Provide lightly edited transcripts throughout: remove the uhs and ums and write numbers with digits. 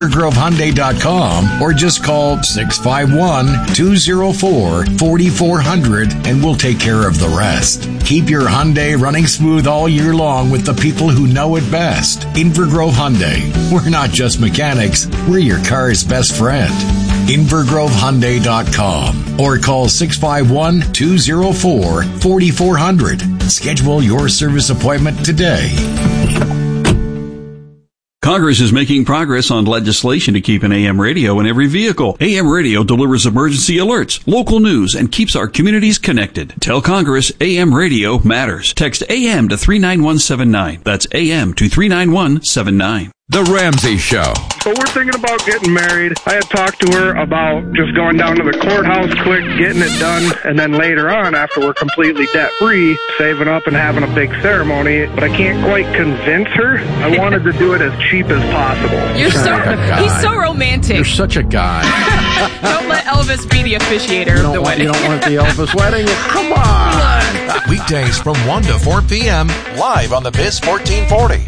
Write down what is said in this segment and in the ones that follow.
InvergroveHyundai.com or just call 651-204-4400 and we'll take care of the rest. Keep your Hyundai running smooth all year long with the people who know it best. Invergrove Hyundai. We're not just mechanics, we're your car's best friend. InvergroveHyundai.com or call 651-204-4400. Schedule your service appointment today. Congress is making progress on legislation to keep an AM radio in every vehicle. AM radio delivers emergency alerts, local news, and keeps our communities connected. Tell Congress AM radio matters. Text AM to 39179. That's AM to 39179. The Ramsey Show. So we're thinking about getting married. I had talked to her about just going down to the courthouse quick, getting it done, and then later on, after we're completely debt-free, saving up and having a big ceremony. But I can't quite convince her. I wanted to do it as cheap as possible. He's so romantic. You're such a guy. Don't let Elvis be the officiator of the wedding. You don't want the Elvis wedding? Come on. Weekdays from 1 to 4 p.m. live on the Biz 1440.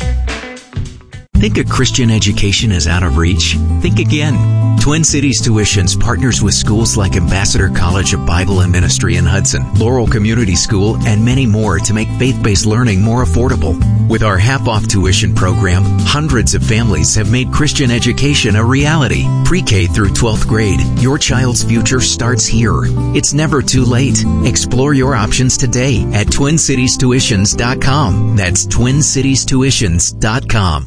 Think a Christian education is out of reach? Think again. Twin Cities Tuitions partners with schools like Ambassador College of Bible and Ministry in Hudson, Laurel Community School, and many more to make faith-based learning more affordable. With our half-off tuition program, hundreds of families have made Christian education a reality. Pre-K through 12th grade, your child's future starts here. It's never too late. Explore your options today at TwinCitiesTuitions.com. That's TwinCitiesTuitions.com.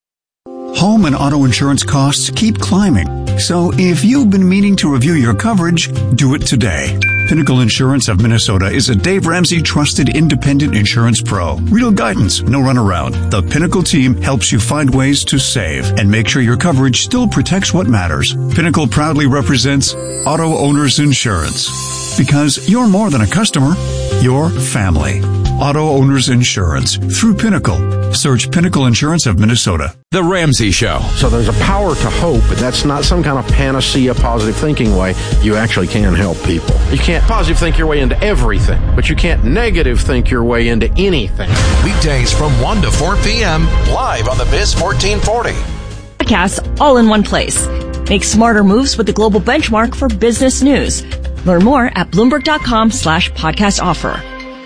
Home and auto insurance costs keep climbing. So if you've been meaning to review your coverage, do it today. Pinnacle Insurance of Minnesota is a Dave Ramsey trusted independent insurance pro. Real guidance, no runaround. The Pinnacle team helps you find ways to save and make sure your coverage still protects what matters. Pinnacle proudly represents Auto Owners Insurance. Because you're more than a customer, you're family. Auto Owners Insurance through Pinnacle. Search Pinnacle Insurance of Minnesota. The Ramsey Show. So there's a power to hope, but that's not some kind of panacea, positive thinking way. You actually can help people. You can't positive think your way into everything, but you can't negative think your way into anything. Weekdays from 1 to 4 p.m. live on the Biz 1440. Podcasts all in one place. Make smarter moves with the global benchmark for business news. Learn more at Bloomberg.com/podcast offer.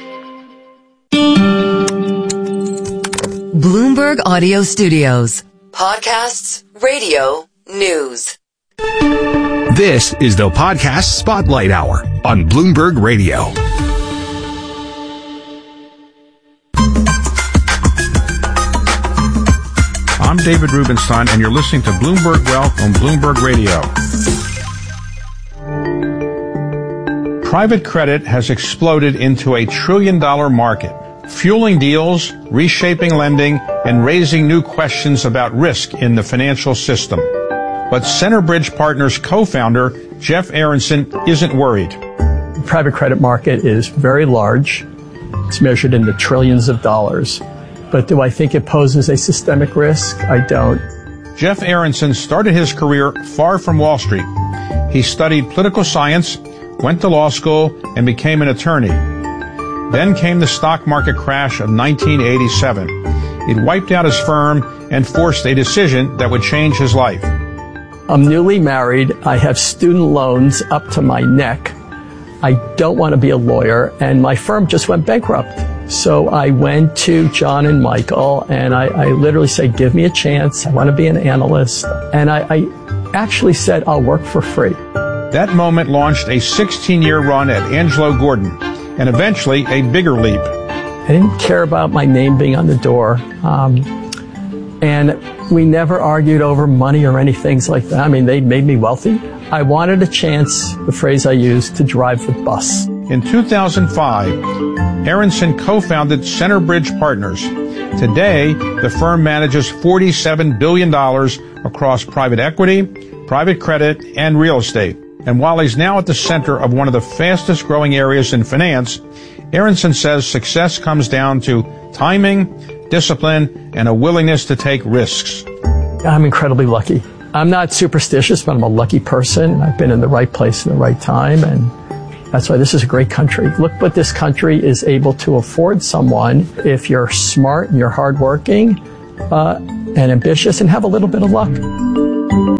Bloomberg Audio Studios. Podcasts, radio, news. This is the Podcast Spotlight Hour on Bloomberg Radio. I'm David Rubenstein, and you're listening to Bloomberg Wealth on Bloomberg Radio. Private credit has exploded into $1 trillion market, fueling deals, reshaping lending, and raising new questions about risk in the financial system. But Centerbridge Partners co-founder Jeff Aronson isn't worried. The private credit market is very large. It's measured in the trillions of dollars. But do I think it poses a systemic risk? I don't. Jeff Aronson started his career far from Wall Street. He studied political science, went to law school, and became an attorney. Then came the stock market crash of 1987. It wiped out his firm and forced a decision that would change his life. I'm newly married. I have student loans up to my neck. I don't want to be a lawyer, and my firm just went bankrupt. So I went to John and Michael, and I literally said, give me a chance. I want to be an analyst. And I actually said, I'll work for free. That moment launched a 16-year run at Angelo Gordon, and eventually a bigger leap. I didn't care about my name being on the door. And we never argued over money or anything like that. I mean, they made me wealthy. I wanted a chance, the phrase I used, to drive the bus. In 2005, Aronson co-founded Centerbridge Partners. Today, the firm manages $47 billion across private equity, private credit, and real estate. And while he's now at the center of one of the fastest growing areas in finance, Aronson says success comes down to timing, discipline, and a willingness to take risks. I'm incredibly lucky. I'm not superstitious, but I'm a lucky person. I've been in the right place in the right time, and that's why this is a great country. Look what this country is able to afford someone if you're smart and you're hardworking and ambitious and have a little bit of luck.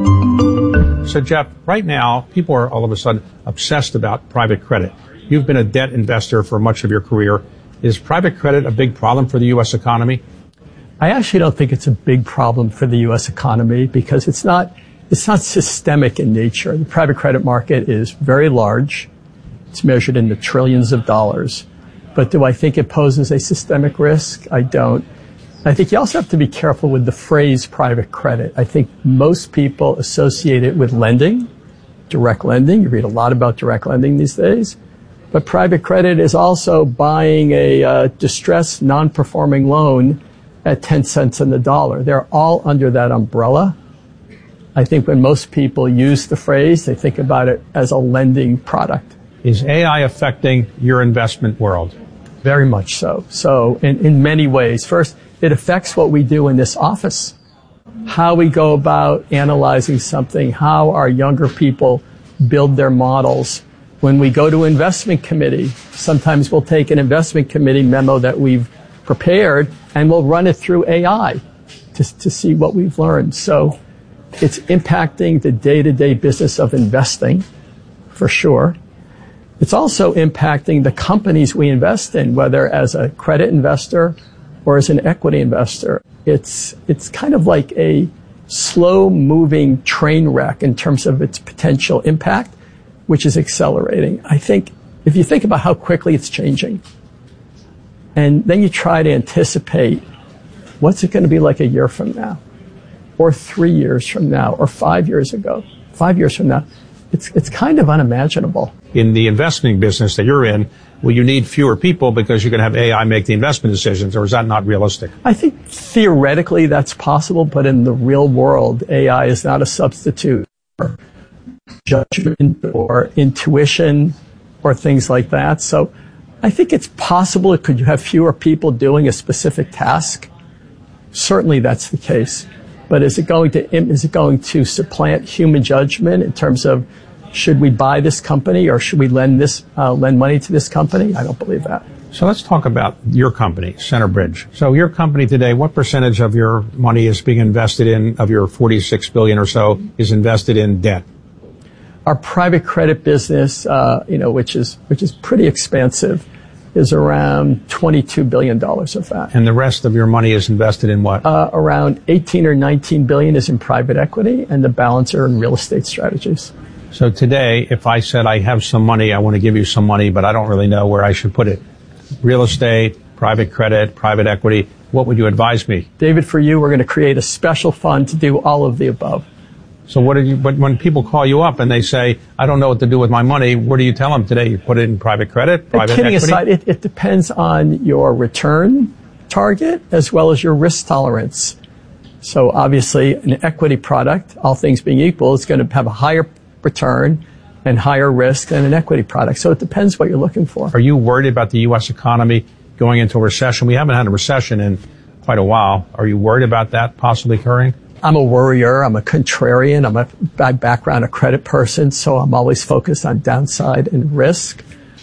So, Jeff, right now, people are all of a sudden obsessed about private credit. You've been a debt investor for much of your career. Is private credit a big problem for the U.S. economy? I actually don't think it's a big problem for the U.S. economy because it's not systemic in nature. The private credit market is very large. It's measured in the trillions of dollars. But do I think it poses a systemic risk? I don't. I think you also have to be careful with the phrase private credit. I think most people associate it with lending, direct lending. You read a lot about direct lending these days. But private credit is also buying a distressed, non-performing loan at 10 cents on the dollar. They're all under that umbrella. I think when most people use the phrase, they think about it as a lending product. Is AI affecting your investment world? Very much so. So in many ways. First, it affects what we do in this office. How we go about analyzing something, how our younger people build their models. When we go to investment committee, sometimes we'll take an investment committee memo that we've prepared and we'll run it through AI to see what we've learned. So it's impacting the day-to-day business of investing, for sure. It's also impacting the companies we invest in, whether as a credit investor or as an equity investor. It's kind of like a slow-moving train wreck in terms of its potential impact, which is accelerating. I think if you think about how quickly it's changing, and then you try to anticipate what's it going to be like a year from now, or 3 years from now, or 5 years from now, it's kind of unimaginable. In the investing business that you're in, will you need fewer people because you're going to have AI make the investment decisions, or is that not realistic? I think theoretically that's possible, but in the real world, AI is not a substitute for judgment or intuition or things like that. So I think it's possible. Could you have fewer people doing a specific task? Certainly that's the case. But is it going to supplant human judgment in terms of should we buy this company or should we lend money to this company? I don't believe that. So let's talk about your company, Centerbridge. So your company today, what percentage of your money is being invested in, of your $46 billion or so, is invested in debt? Our private credit business, which is pretty expansive, is around $22 billion of that. And the rest of your money is invested in what? Around 18 or 19 billion is in private equity, and the balance are in real estate strategies. So today, if I said I have some money, I want to give you some money, but I don't really know where I should put it. Real estate, private credit, private equity, what would you advise me? David, for you, we're going to create a special fund to do all of the above. So but when people call you up and they say, I don't know what to do with my money, what do you tell them today? You put it in private credit, private equity? Kidding aside, it depends on your return target as well as your risk tolerance. So obviously, an equity product, all things being equal, is going to have a higher return and higher risk than an equity product. So it depends what you're looking for. Are you worried about the U.S. economy going into a recession? We haven't had a recession in quite a while. Are you worried about that possibly occurring? I'm a worrier. I'm a contrarian. I'm by background a credit person, so I'm always focused on downside and risk.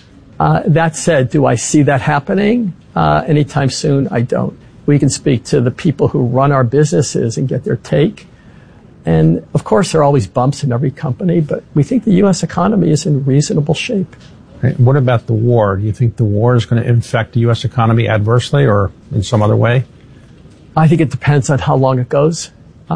That said, do I see that happening anytime soon? I don't. We can speak to the people who run our businesses and get their take. And, of course, there are always bumps in every company, but we think the U.S. economy is in reasonable shape. What about the war? Do you think the war is going to affect the U.S. economy adversely or in some other way? I think it depends on how long it goes.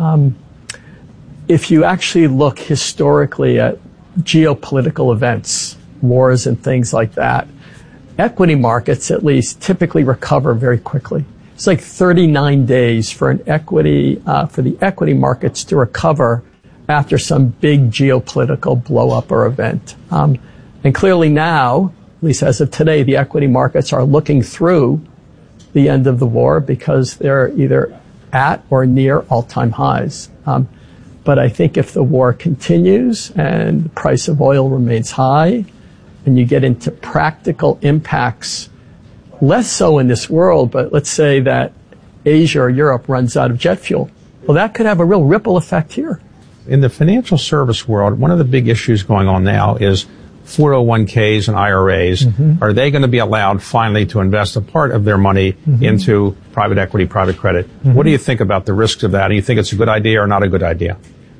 If you actually look historically at geopolitical events, wars and things like that, equity markets at least typically recover very quickly. It's like 39 days for the equity markets to recover after some big geopolitical blow up or event. And clearly now, at least as of today, the equity markets are looking through the end of the war because they're either at or near all-time highs. But I think if the war continues and the price of oil remains high and you get into practical impacts, less so in this world, but let's say that Asia or Europe runs out of jet fuel, well, that could have a real ripple effect here. In the financial service world, one of the big issues going on now is 401ks and IRAs. Mm-hmm. Are they going to be allowed finally to invest a part of their money into private equity, private credit? Mm-hmm. What do you think about the risks of that? Do you think it's a good idea or not a good idea?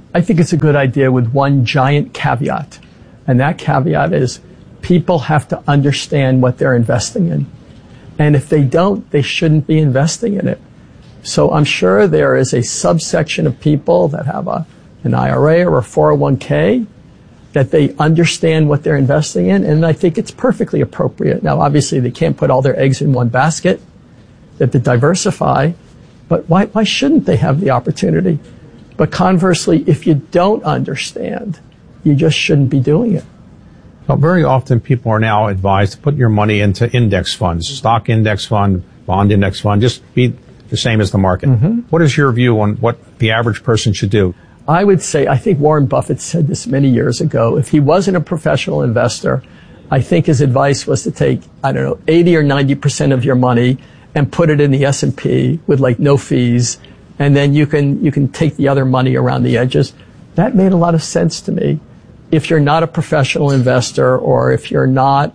I think it's a good idea with one giant caveat. And that caveat is people have to understand what they're investing in. And if they don't, they shouldn't be investing in it. So I'm sure there is a subsection of people that have an IRA or a 401k that they understand what they're investing in, and I think it's perfectly appropriate. Now, obviously, they can't put all their eggs in one basket. They have to diversify, but why shouldn't they have the opportunity? But conversely, if you don't understand, you just shouldn't be doing it. Well, very often people are now advised to put your money into index funds, stock index fund, bond index fund, just be the same as the market. Mm-hmm. What is your view on what the average person should do? I would say, I think Warren Buffett said this many years ago, if he wasn't a professional investor, I think his advice was to take, 80 or 90% of your money and put it in the S&P with like no fees, and then you can take the other money around the edges. That made a lot of sense to me. If you're not a professional investor, or if you're not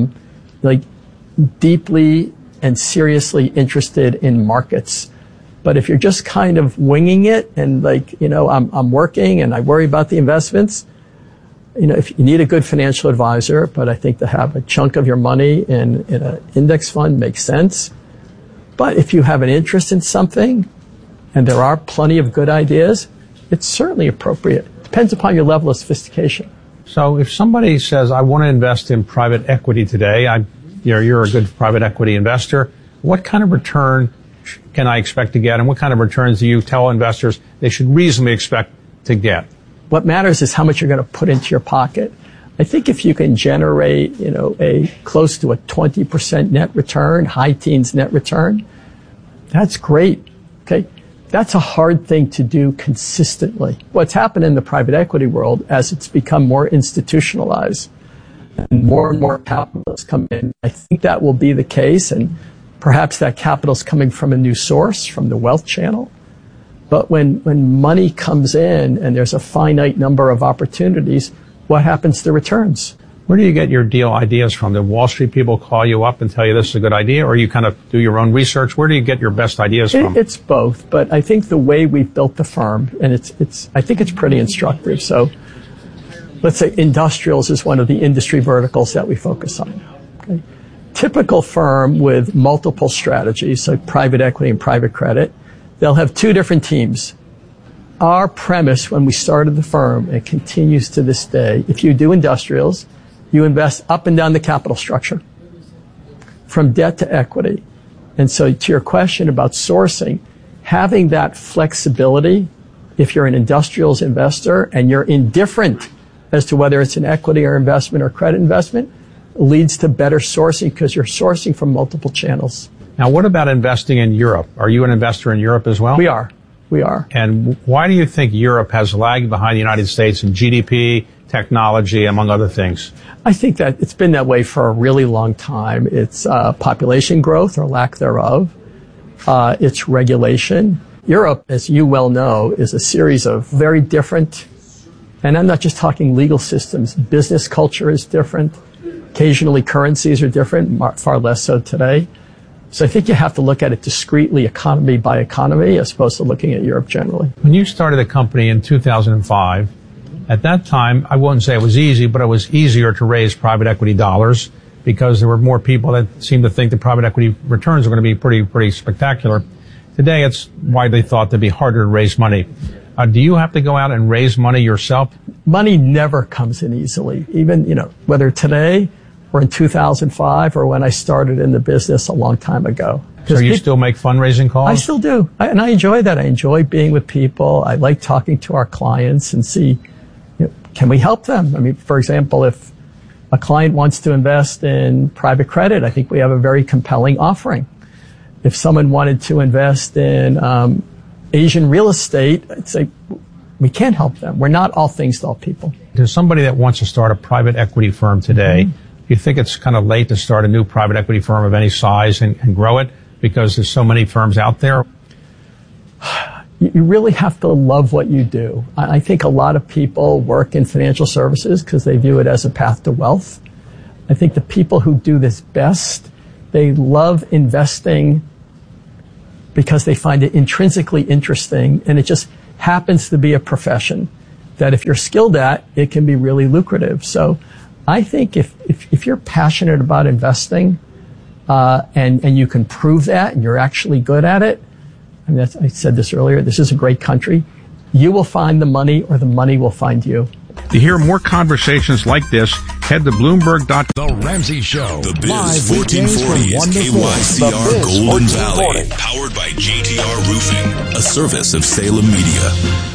deeply and seriously interested in markets. But if you're just kind of winging it and I'm working and I worry about the investments, if you need a good financial advisor, but I think to have a chunk of your money in an index fund makes sense. But if you have an interest in something and there are plenty of good ideas, it's certainly appropriate. Depends upon your level of sophistication. So if somebody says, I want to invest in private equity today, you're a good private equity investor, what kind of return can I expect to get, and what kind of returns do you tell investors they should reasonably expect to get? What matters is how much you're going to put into your pocket. I think if you can generate, a close to a 20% net return, high teens net return, that's great. Okay. That's a hard thing to do consistently. What's happened in the private equity world as it's become more institutionalized and more capital has come in, I think that will be the case, and perhaps that capital is coming from a new source, from the wealth channel. But when money comes in and there's a finite number of opportunities, what happens to returns? Where do you get your deal ideas from? Do Wall Street people call you up and tell you this is a good idea, or you kind of do your own research? Where do you get your best ideas from? It's both, but I think the way we've built the firm, and I think it's pretty instructive. So let's say industrials is one of the industry verticals that we focus on. Okay? Typical firm with multiple strategies, so private equity and private credit, they'll have two different teams. Our premise when we started the firm, and it continues to this day, if you do industrials, you invest up and down the capital structure, from debt to equity. And so to your question about sourcing, having that flexibility, if you're an industrials investor and you're indifferent as to whether it's an equity or investment or credit investment, leads to better sourcing because you're sourcing from multiple channels. Now, what about investing in Europe? Are you an investor in Europe as well? We are. And why do you think Europe has lagged behind the United States in GDP, technology, among other things? I think that it's been that way for a really long time. It's population growth or lack thereof. It's regulation. Europe, as you well know, is a series of very different, and I'm not just talking legal systems, business culture is different. Occasionally currencies are different, far less so today. So I think you have to look at it discretely, economy by economy, as opposed to looking at Europe generally. When you started the company in 2005, at that time, I wouldn't say it was easy, but it was easier to raise private equity dollars because there were more people that seemed to think the private equity returns were going to be pretty spectacular. Today, it's widely thought to be harder to raise money. Do you have to go out and raise money yourself? Money never comes in easily, even, whether today or in 2005 or when I started in the business a long time ago. So you still make fundraising calls? I still do. And I enjoy that. I enjoy being with people. I like talking to our clients and see, can we help them? I mean, for example, if a client wants to invest in private credit, I think we have a very compelling offering. If someone wanted to invest in Asian real estate, I'd say we can't help them. We're not all things to all people. There's somebody that wants to start a private equity firm today. Mm-hmm. Do you think it's kind of late to start a new private equity firm of any size and grow it because there's so many firms out there? You really have to love what you do. I think a lot of people work in financial services because they view it as a path to wealth. I think the people who do this best, they love investing because they find it intrinsically interesting, and it just happens to be a profession. that if you're skilled at, it can be really lucrative. So I think if you're passionate about investing, and you can prove that and you're actually good at it, I mean, I said this earlier, this is a great country. You will find the money or the money will find you. To hear more conversations like this, head to Bloomberg.com. The Ramsey Show. The Biz 1440 is KYCR Golden Valley. Powered by JTR Roofing, a service of Salem Media.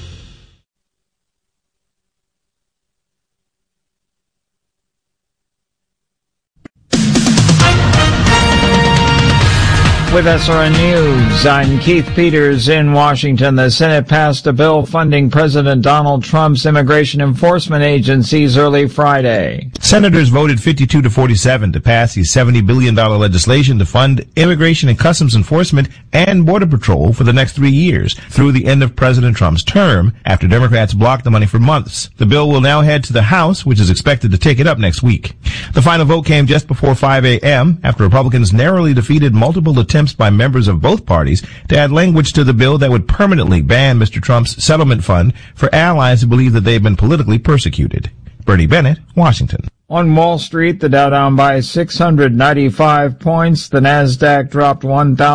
With SRN News, I'm Keith Peters in Washington. The Senate passed a bill funding President Donald Trump's immigration enforcement agencies early Friday. Senators voted 52-47 to pass the $70 billion legislation to fund immigration and customs enforcement and border patrol for the next 3 years through the end of President Trump's term after Democrats blocked the money for months. The bill will now head to the House, which is expected to take it up next week. The final vote came just before 5 a.m. after Republicans narrowly defeated multiple attempts by members of both parties to add language to the bill that would permanently ban Mr. Trump's settlement fund for allies who believe that they've been politically persecuted. Bernie Bennett, Washington. On Wall Street, the Dow down by 695 points. The Nasdaq dropped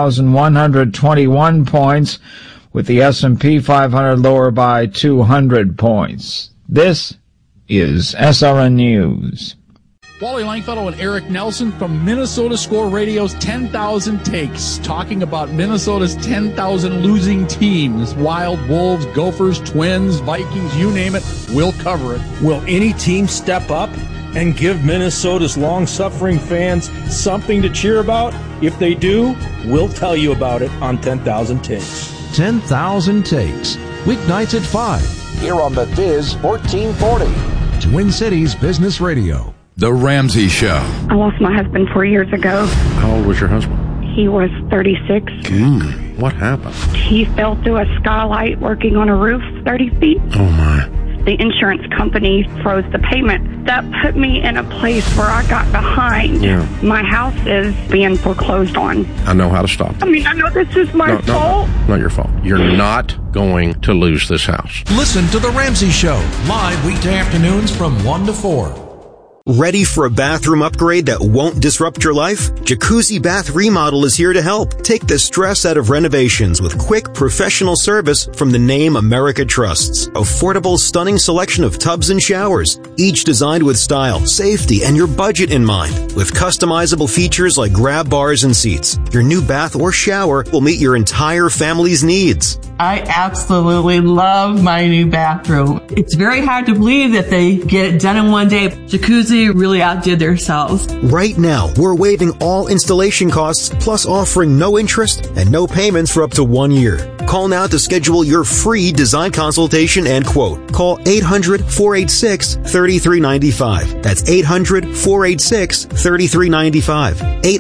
1,121 points, with the S&P 500 lower by 200 points. This is SRN News. Wally Langfellow and Eric Nelson from Minnesota Score Radio's 10,000 Takes, talking about Minnesota's 10,000 losing teams. Wild, Wolves, Gophers, Twins, Vikings, you name it, we'll cover it. Will any team step up and give Minnesota's long-suffering fans something to cheer about? If they do, we'll tell you about it on 10,000 Takes. 10,000 Takes, weeknights at 5. Here on the Biz 1440. Twin Cities Business Radio. The Ramsey Show. I lost my husband 4 years ago. How old was your husband? He was 36. What happened? He fell through a skylight working on a roof 30 feet. Oh, my. The insurance company froze the payment. That put me in a place where I got behind. Yeah. My house is being foreclosed on. I know how to stop it. I mean, I know this is my fault. No, not your fault. You're not going to lose this house. Listen to The Ramsey Show, live weekday afternoons from 1 to 4. Ready for a bathroom upgrade that won't disrupt your life? Jacuzzi Bath Remodel is here to help. Take the stress out of renovations with quick, professional service from the name America trusts. Affordable, stunning selection of tubs and showers, each designed with style, safety, and your budget in mind. With customizable features like grab bars and seats, your new bath or shower will meet your entire family's needs. I absolutely love my new bathroom. It's very hard to believe that they get it done in one day. Jacuzzi really outdid themselves. Right now, we're waiving all installation costs, plus offering no interest and no payments for up to 1 year. Call now to schedule your free design consultation and quote. Call 800-486-3395. That's 800-486-3395.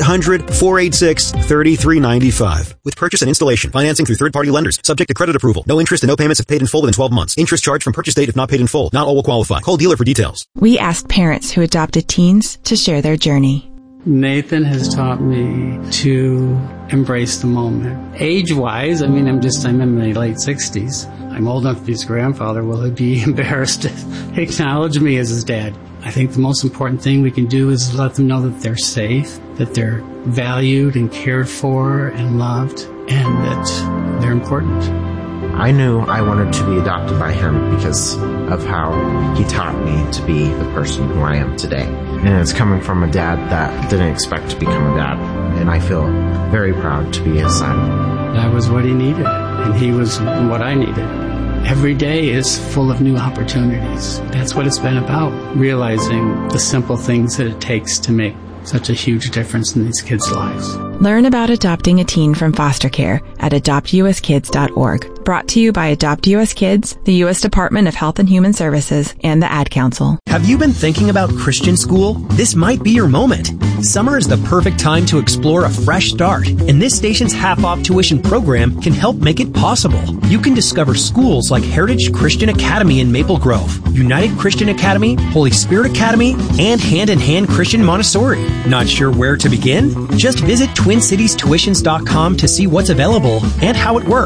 800-486-3395. With purchase and installation, financing through third-party lenders, subject to credit approval. No interest and no payments if paid in full within 12 months. Interest charged from purchase date if not paid in full. Not all will qualify. Call dealer for details. We asked parents who adopted teens to share their journey. Nathan has taught me to embrace the moment. Age-wise, I'm in my late 60s. I'm old enough to be his grandfather. Will he be embarrassed to acknowledge me as his dad? I think the most important thing we can do is let them know that they're safe, that they're valued and cared for and loved, and that they're important. I knew I wanted to be adopted by him because of how he taught me to be the person who I am today. And it's coming from a dad that didn't expect to become a dad. And I feel very proud to be his son. That was what he needed, and he was what I needed. Every day is full of new opportunities. That's what it's been about, realizing the simple things that it takes to make such a huge difference in these kids' lives. Learn about adopting a teen from foster care at adoptuskids.org. Brought to you by Adopt US Kids, the U.S. Department of Health and Human Services, and the Ad Council. Have you been thinking about Christian school? This might be your moment. Summer is the perfect time to explore a fresh start, and this station's half-off tuition program can help make it possible. You can discover schools like Heritage Christian Academy in Maple Grove, United Christian Academy, Holy Spirit Academy, and Hand in Hand Christian Montessori. Not sure where to begin? Just visit TwinCitiesTuitions.com to see what's available and how it works.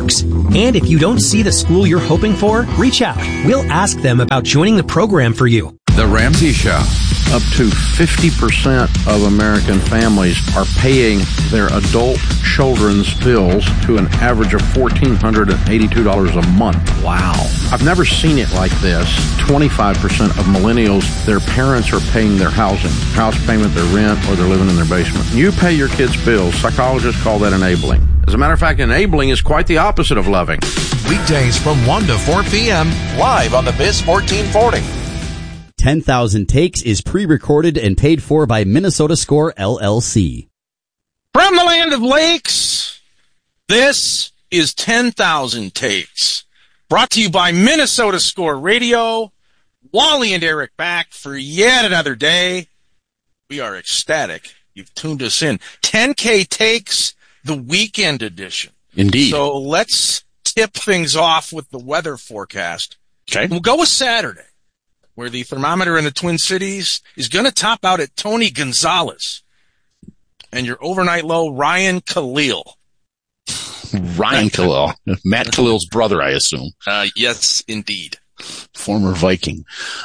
And if you don't see the school you're hoping for, reach out. We'll ask them about joining the program for you. The Ramsey Show. Up to 50% of American families are paying their adult children's bills to an average of $1,482 a month. Wow. I've never seen it like this. 25% of millennials, their parents are paying their house payment, their rent, or they're living in their basement. You pay your kids' bills. Psychologists call that enabling. As a matter of fact, enabling is quite the opposite of loving. Weekdays from 1 to 4 p.m. live on the Biz 1440. 10,000 Takes is pre-recorded and paid for by Minnesota Score, LLC. From the land of lakes, this is 10,000 Takes. Brought to you by Minnesota Score Radio. Wally and Eric back for yet another day. We are ecstatic. You've tuned us in. 10K Takes, the weekend edition. Indeed. So let's tip things off with the weather forecast. Okay. We'll go with Saturday, where the thermometer in the Twin Cities is going to top out at Tony Gonzalez. And your overnight low, Ryan Khalil. Ryan Khalil. Matt Khalil's brother, I assume. Yes, indeed. Former Viking.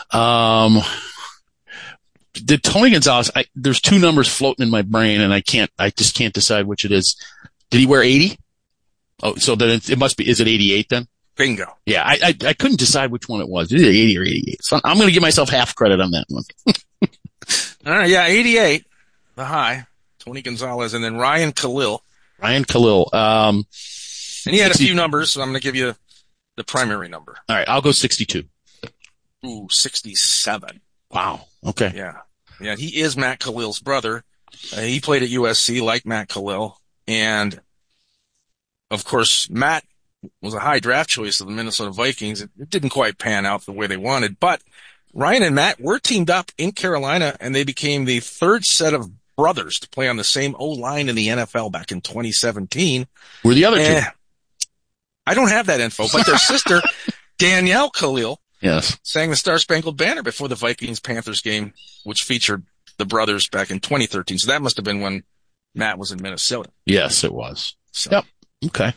Did Tony Gonzalez, there's two numbers floating in my brain, and I just can't decide which it is. Did he wear 80? Oh, so then it must be, is it 88 then? Bingo. Yeah, I couldn't decide which one it was. Is it 80 or 88? So I'm going to give myself half credit on that one. All right, yeah, 88, the high. Tony Gonzalez, and then Ryan Khalil. Ryan Khalil. And he had a few numbers, so I'm going to give you the primary number. All right, I'll go 62. Ooh, 67. Wow. Okay. Yeah. Yeah, he is Matt Khalil's brother. He played at USC like Matt Khalil. And, of course, Matt was a high draft choice of the Minnesota Vikings. It didn't quite pan out the way they wanted. But Ryan and Matt were teamed up in Carolina, and they became the third set of brothers to play on the same O-line in the NFL back in 2017. Were the other two? I don't have that info, but their sister, Danielle Khalil, yes, sang the Star Spangled Banner before the Vikings-Panthers game, which featured the brothers back in 2013. So that must have been when Matt was in Minnesota. Yes, it was. So. Yep. Okay.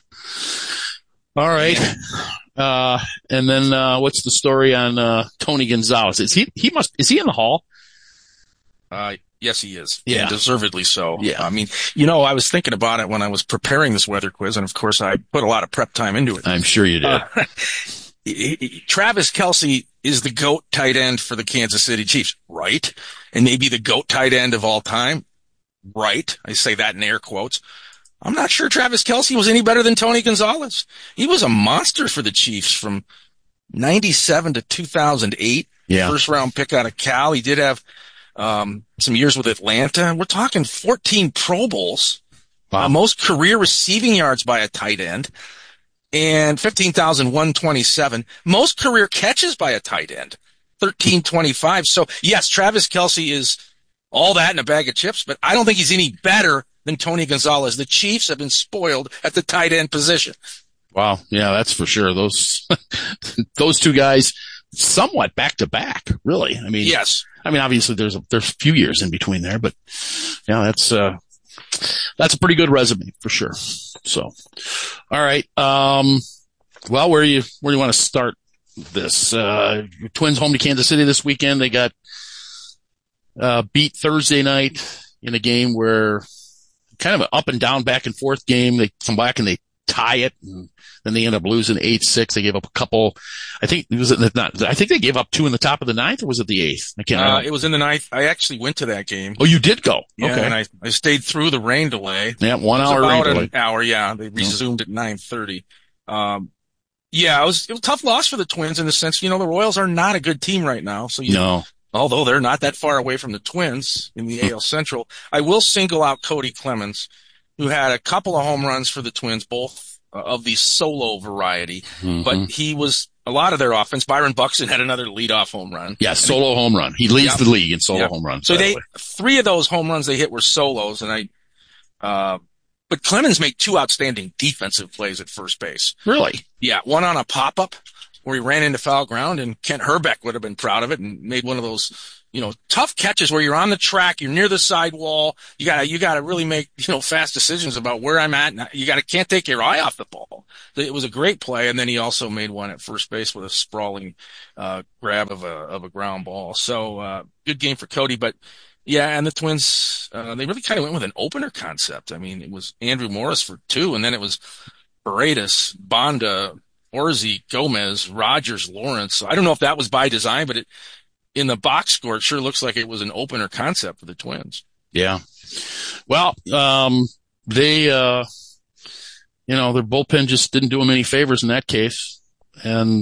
All right. And then what's the story on Tony Gonzalez? Is he in the Hall? Yes, he is. Yeah. And deservedly so. Yeah. I mean, I was thinking about it when I was preparing this weather quiz, and of course I put a lot of prep time into it. I'm sure you did. Travis Kelce is the GOAT tight end for the Kansas City Chiefs, right? And maybe the GOAT tight end of all time, right? I say that in air quotes. I'm not sure Travis Kelce was any better than Tony Gonzalez. He was a monster for the Chiefs from 97 to 2008. Yeah. First round pick out of Cal. He did have some years with Atlanta. We're talking 14 Pro Bowls, most career receiving yards by a tight end, and 15,127. Most career catches by a tight end, 1,325. So, yes, Travis Kelce is all that in a bag of chips, but I don't think he's any better than Tony Gonzalez. The Chiefs have been spoiled at the tight end position. Wow. Yeah, that's for sure. Those two guys somewhat back to back, really. I mean, yes. I mean, obviously there's a few years in between there, but yeah, that's a pretty good resume for sure. So, all right. Well, where do you want to start this? Twins home to Kansas City this weekend. They got beat Thursday night in a game where kind of an up and down, back and forth game. They come back and they tie it, and then they end up losing 8-6. They gave up a couple. I think they gave up 2 in the top of the ninth, or was it the 8th? I can't remember. It was in the ninth. I actually went to that game. Oh, you did go? Yeah, okay. And I stayed through the rain delay. Yeah, 1 hour rain delay. An hour, yeah. They resumed at 9:30. Yeah, it was a tough loss for the Twins in the sense, the Royals are not a good team right now. So no. Although they're not that far away from the Twins in the AL Central, I will single out Cody Clemens, who had a couple of home runs for the Twins, both of the solo variety. Mm-hmm. But he was a lot of their offense. Byron Buxton had another leadoff home run. Yeah, solo home run. He leads the league in solo home runs. So 3 of those home runs they hit were solos, and but Clemens made 2 outstanding defensive plays at first base. Really? Yeah, one on a pop-up where he ran into foul ground, and Kent Herbeck would have been proud of it and made one of those, tough catches where you're on the track, you're near the sidewall. You gotta really make, fast decisions about where I'm at. And can't take your eye off the ball. It was a great play. And then he also made one at first base with a sprawling, grab of a ground ball. So, good game for Cody. But yeah, and the Twins, they really kind of went with an opener concept. I mean, it was Andrew Morris for 2, and then it was Paredes, Banda, Orzi, Gomez, Rogers, Lawrence. So I don't know if that was by design, but in the box score, it sure looks like it was an opener concept for the Twins. Yeah. Well, they, their bullpen just didn't do them any favors in that case. And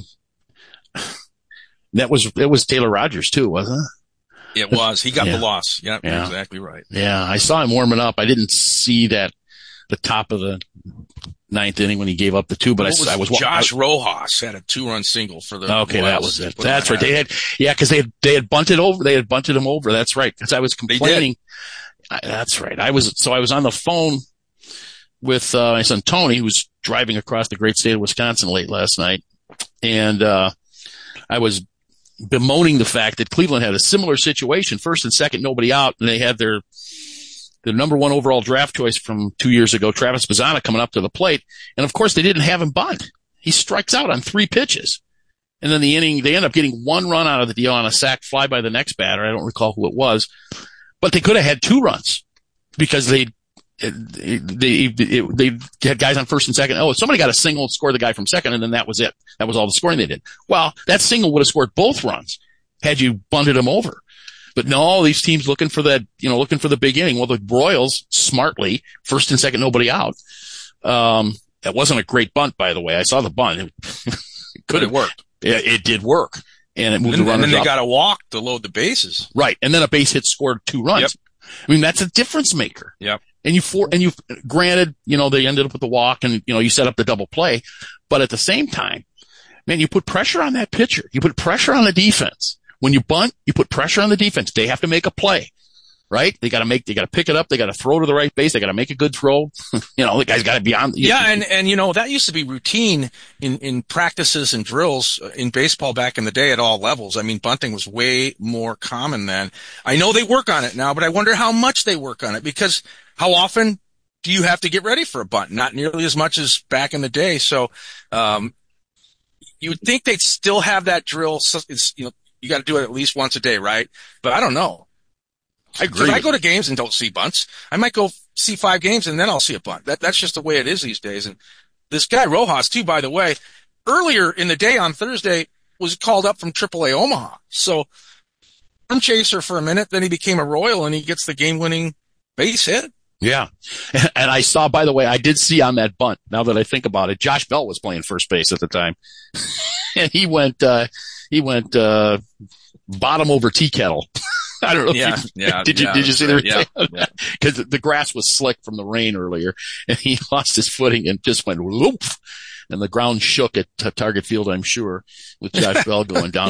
it was Taylor Rogers too, wasn't it? It was. He got the loss. Yeah, you're exactly right. Yeah. I saw him warming up. I didn't see the top of the 9th inning when he gave up the 2, but I was Josh Rojas had a 2-run single for the Okay, that was it. That's right. Because they had bunted over. They had bunted him over. That's right. Because I was complaining. That's right. I was on the phone with my son Tony, who was driving across the great state of Wisconsin late last night, and I was bemoaning the fact that Cleveland had a similar situation, first and second, nobody out, and they had their number 1 overall draft choice from 2 years ago, Travis Bazzana, coming up to the plate. And of course, they didn't have him bunt. He strikes out on 3 pitches. And then the inning, they end up getting 1 run out of the deal on a sac fly by the next batter. I don't recall who it was, but they could have had 2 runs because they had guys on first and second. Oh, somebody got a single and scored the guy from second, and then that was it. That was all the scoring they did. Well, that single would have scored both runs had you bunted him over. But no, these teams looking for the big inning. Well, the Royals, smartly, first and second, nobody out. That wasn't a great bunt, by the way. I saw the bunt. It could have worked. It did work. And it moved the runner. And then they got a walk to load the bases. Right. And then a base hit scored 2 runs. Yep. I mean, that's a difference maker. Yep. And you granted, they ended up with the walk and, you set up the double play. But at the same time, man, you put pressure on that pitcher. You put pressure on the defense. When you bunt, you put pressure on the defense. They have to make a play, right? They got to pick it up. They got to throw to the right base. They got to make a good throw. The guy's got to be on. Yeah. And that used to be routine in practices and drills in baseball back in the day at all levels. I mean, bunting was way more common then. I know they work on it now, but I wonder how much they work on it, because how often do you have to get ready for a bunt? Not nearly as much as back in the day. So, you would think they'd still have that drill. So it's, you got to do it at least once a day, right? But I don't know. I go to games and don't see bunts. I might go see 5 games and then I'll see a bunt. That's just the way it is these days. And this guy Rojas, too, by the way, earlier in the day on Thursday was called up from AAA Omaha. So I'm chaser for a minute. Then he became a Royal and he gets the game-winning base hit. Yeah. And I saw, by the way, I did see on that bunt, now that I think about it, Josh Bell was playing first base at the time. And he went bottom over tea kettle. I don't know. Did you see the replay? Because the grass was slick from the rain earlier, and he lost his footing and just went whoop, and the ground shook at Target Field, I'm sure, with Josh Bell going down.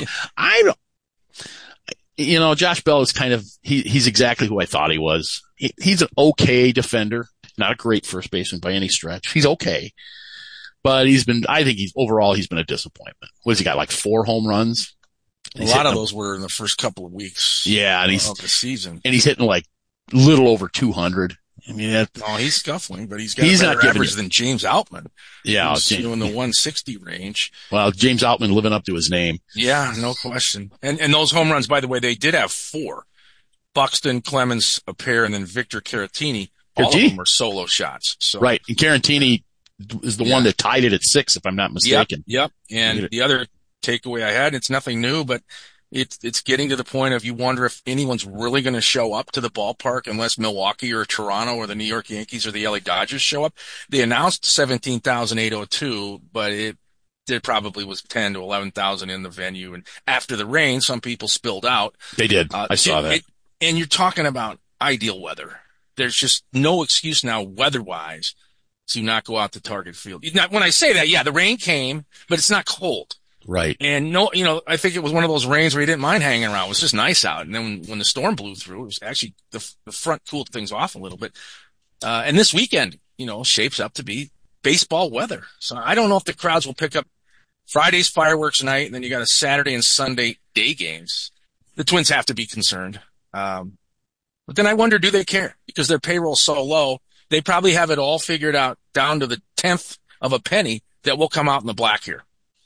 Josh Bell is he's exactly who I thought he was. He's an okay defender, not a great first baseman by any stretch. He's okay. But I think he's been a disappointment. What has he got, like 4 home runs? A lot of those were in the first couple of weeks. Yeah, and of the season. And he's hitting like little over 200. I mean, he's scuffling, but he's got a better average than James Outman. Yeah, in the 160 range. Well, James Outman living up to his name. Yeah, no question. And those home runs, by the way, they did have 4. Buxton, Clemens, a pair, and then Victor Caratini. All of them were solo shots. So. Right, and Caratini is the one that tied it at 6, if I'm not mistaken. Yep. And the other takeaway I had, it's nothing new, but it's getting to the point of you wonder if anyone's really going to show up to the ballpark unless Milwaukee or Toronto or the New York Yankees or the LA Dodgers show up. They announced 17,802, but there probably was 10 to 11,000 in the venue. And after the rain, some people spilled out. They did. I saw that. And you're talking about ideal weather. There's just no excuse now weather-wise to not go out to Target Field. When I say that, the rain came, but it's not cold. Right. And I think it was one of those rains where you didn't mind hanging around. It was just nice out. And then when the storm blew through, it was actually the front cooled things off a little bit. And this weekend, shapes up to be baseball weather. So I don't know if the crowds will pick up Friday's fireworks night, and then you got a Saturday and Sunday day games. The Twins have to be concerned. But then I wonder, do they care? Because their payroll's so low, they probably have it all figured out down to the 10th of a penny that will come out in the black here.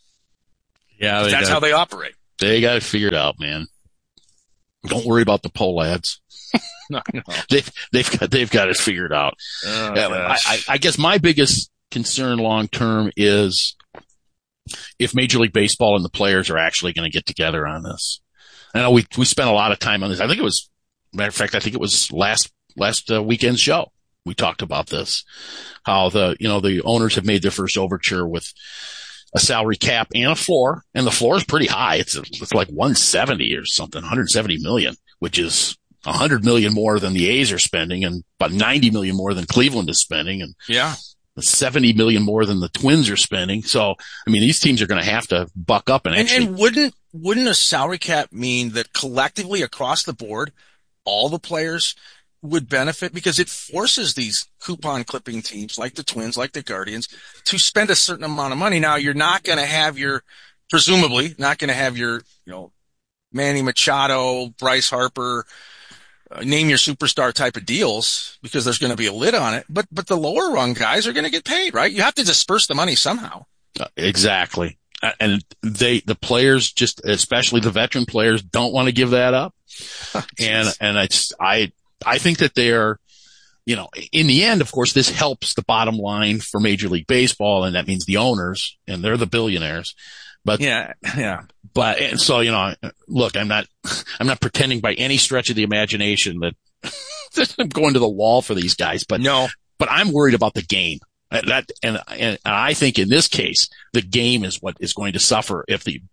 Yeah, that's how they operate. They got it figured out, man. Don't worry about the Polads. No. They've got it figured out. I guess my biggest concern long term is if Major League Baseball and the players are actually going to get together on this. I know we spent a lot of time on this. I think it was, matter of fact, last weekend's show. We talked about this, how the owners have made their first overture with a salary cap and a floor, and the floor is pretty high. It's like 170 or something, 170 million, which is 100 million more than the A's are spending, and about 90 million more than Cleveland is spending, and 70 million more than the Twins are spending. So, I mean, these teams are going to have to buck up and actually. And wouldn't a salary cap mean that collectively across the board, all the players would benefit, because it forces these coupon clipping teams like the Twins, like the Guardians, to spend a certain amount of money. Now, you're not going to have presumably not going to have your, Manny Machado, Bryce Harper, name your superstar type of deals, because there's going to be a lid on it. But the lower rung guys are going to get paid, right? You have to disperse the money somehow. Exactly. And the players, just especially the veteran players, don't want to give that up. And I think that they're, in the end, of course, this helps the bottom line for Major League Baseball, and that means the owners, and they're the billionaires. But yeah. But and so, look, I'm not pretending by any stretch of the imagination that I'm going to the wall for these guys, but I'm worried about the game. And I think in this case, the game is what is going to suffer if the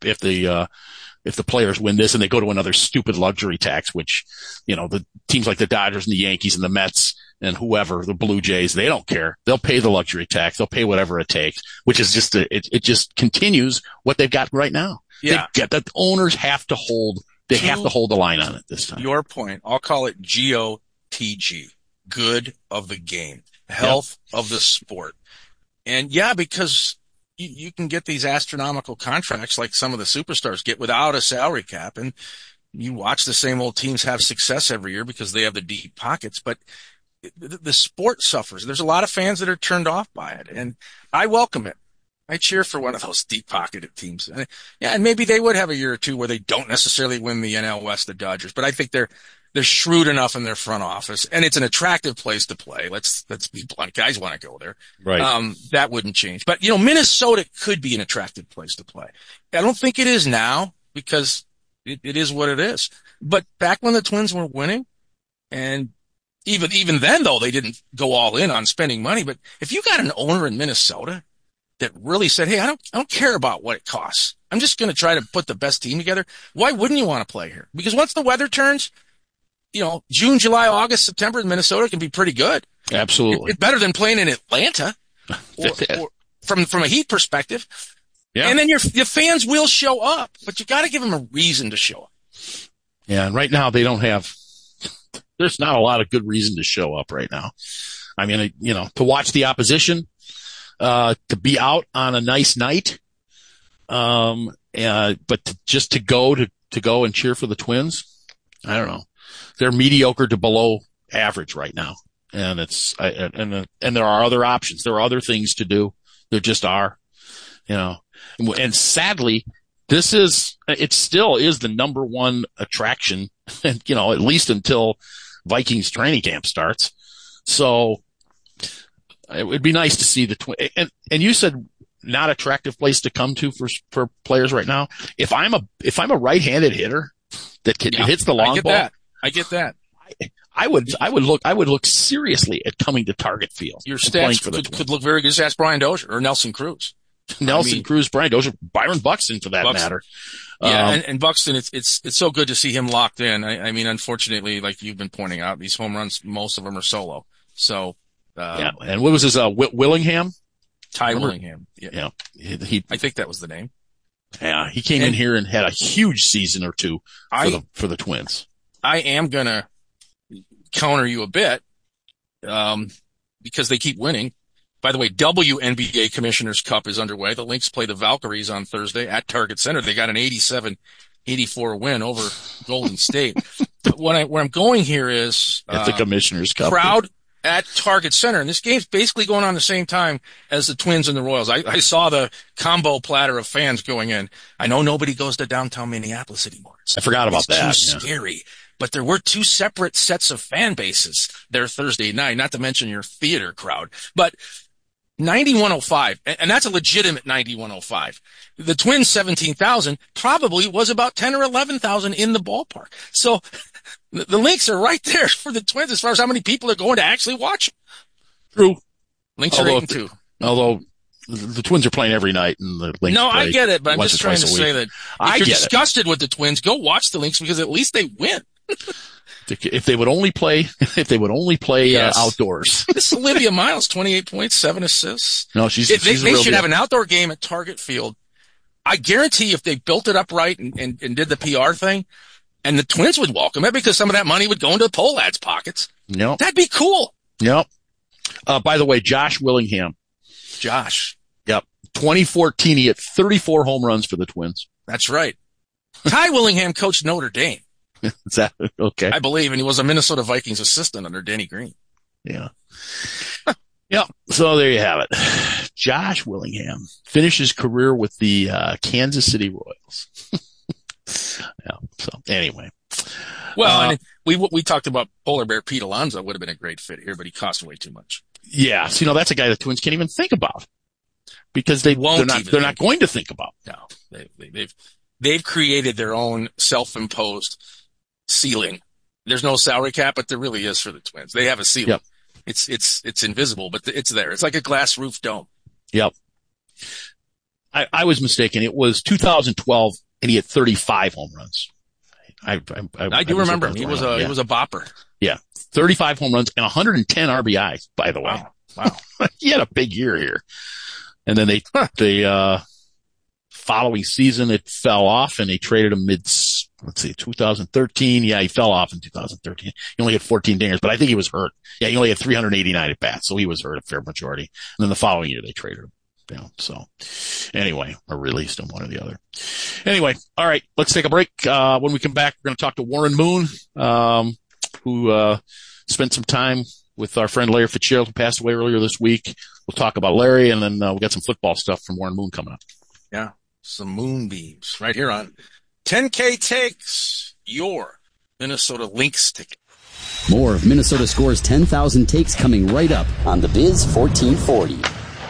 players win this and they go to another stupid luxury tax, which, the teams like the Dodgers and the Yankees and the Mets and whoever, the Blue Jays, they don't care. They'll pay the luxury tax. They'll pay whatever it takes, which is just, it just continues what they've got right now. Yeah. The owners have to hold the line on it this time. Your point, I'll call it GOTG, good of the game, health of the sport. And because you can get these astronomical contracts like some of the superstars get without a salary cap, and you watch the same old teams have success every year because they have the deep pockets, but the sport suffers. There's a lot of fans that are turned off by it, and I welcome it. I cheer for one of those deep-pocketed teams. And maybe they would have a year or two where they don't necessarily win the NL West, the Dodgers, but I think they're shrewd enough in their front office, and it's an attractive place to play. Let's be blunt. Guys want to go there. Right. That wouldn't change. But, Minnesota could be an attractive place to play. I don't think it is now, because it is what it is. But back when the Twins were winning, and even then, though, they didn't go all in on spending money. But if you got an owner in Minnesota that really said, hey, I don't care about what it costs, I'm just going to try to put the best team together, why wouldn't you want to play here? Because once the weather turns, June, July, August, September in Minnesota can be pretty good. Absolutely. It's better than playing in Atlanta or from a heat perspective. Yeah. And then your fans will show up, but you got to give them a reason to show up. Yeah. And right now there's not a lot of good reason to show up right now. I mean, to watch the opposition, to be out on a nice night, but just to go and cheer for the Twins, I don't know. They're mediocre to below average right now, and and there are other options. There are other things to do. There just are, and sadly, it still is the number one attraction, at least until Vikings training camp starts. So it would be nice to see the Twins. And you said not attractive place to come to for players right now. If I'm a right-handed hitter that hits the long ball, I get that. I would look seriously at coming to Target Field. Your stats could look very good. Just ask Brian Dozier or Nelson Cruz. Cruz, Brian Dozier, Byron Buxton for that matter. Yeah, and Buxton, it's so good to see him locked in. I mean, unfortunately, like you've been pointing out, these home runs, most of them are solo. So, and what was his, Willingham? Ty Willingham. Yeah. I think that was the name. Yeah, he came in here and had a huge season or two for the Twins. I am gonna counter you a bit, because they keep winning. By the way, WNBA Commissioner's Cup is underway. The Lynx play the Valkyries on Thursday at Target Center. They got an 87-84 win over Golden State. But where I'm going here is at the Commissioner's Cup crowd at Target Center, and this game's basically going on the same time as the Twins and the Royals. I saw the combo platter of fans going in. I know nobody goes to downtown Minneapolis anymore. I forgot about that. It's too scary. But there were two separate sets of fan bases there Thursday night, not to mention your theater crowd. But 9105, and that's a legitimate 9105. The Twins 17,000 probably was about 10 or 11,000 in the ballpark. So the Lynx are right there for the Twins as far as how many people are going to actually watch. True. Lynx are 8-2. Although the Twins are playing every night and the Lynx No, I get it, but I'm just trying to say that if you're disgusted with the Twins, go watch the Lynx because at least they win. If they would only play outdoors. This is Olivia Miles, 28 points, 7 assists. No, they should have an outdoor game at Target Field. I guarantee if they built it up right and did the PR thing, and the Twins would welcome it because some of that money would go into the poll ads' pockets. Yep. That'd be cool. Yep. By the way, Josh Willingham. Yep. 2014, he hit 34 home runs for the Twins. That's right. Ty Willingham coached Notre Dame. Is that okay? I believe, and he was a Minnesota Vikings assistant under Denny Green. Yeah. Yeah. So there you have it. Josh Willingham finished his career with the Kansas City Royals. Yeah. So anyway. Well, and we talked about Polar Bear Pete Alonso would have been a great fit here, but he cost way too much. Yeah. So, that's a guy the Twins can't even think about because they're not going to think about. No, they've created their own self-imposed ceiling. There's no salary cap, but there really is for the Twins. They have a ceiling. Yep. It's invisible, but it's there. It's like a glass roof dome. Yep. I was mistaken. It was 2012 and he had 35 home runs. I do remember him. He was a bopper. Yeah. 35 home runs and 110 RBIs, by the way. Wow. He had a big year here. And then the following season it fell off and they traded him 2013. Yeah, he fell off in 2013. He only had 14 dingers, but I think he was hurt. Yeah, he only had 389 at bats, so he was hurt a fair majority. And then the following year they traded him. Yeah, so anyway, or released him, one or the other. Anyway, all right, let's take a break. When we come back, we're going to talk to Warren Moon, who spent some time with our friend Larry Fitzgerald, who passed away earlier this week. We'll talk about Larry, and then we got some football stuff from Warren Moon coming up. Yeah, some moonbeams right here on 10K Takes, your Minnesota Lynx ticket. More of Minnesota Score's 10,000 takes coming right up on the Biz 1440.